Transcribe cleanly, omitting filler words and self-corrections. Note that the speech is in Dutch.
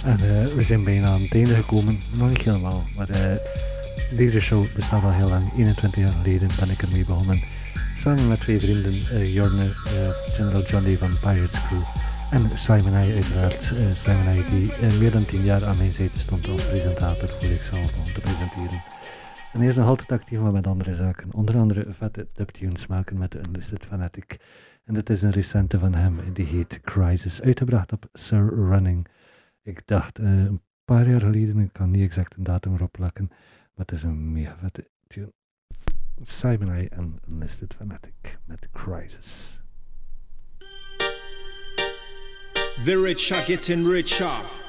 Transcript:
En we zijn bijna aan het einde gekomen. Nog niet helemaal, maar deze show bestaat al heel lang. 21 jaar geleden ben ik ermee begonnen. Samen met twee vrienden, Jorne, General Johnny van Pirates Crew. En Simon I uiteraard. Simon I die meer dan 10 jaar aan mijn zijde stond als presentator voor ik zelf begon te presenteren. En hij is nog altijd actief, maar met andere zaken. Onder andere vette dubtunes maken met de Unlisted Fanatic. En dit is een recente van hem, die heet Crisis. Uitgebracht op Sir Running. Ik dacht een paar jaar geleden, ik kan niet exact een datum erop plakken, maar het is een mega vette tune. Simon I en Unlisted Fanatic met Crisis. The rich are getting richer.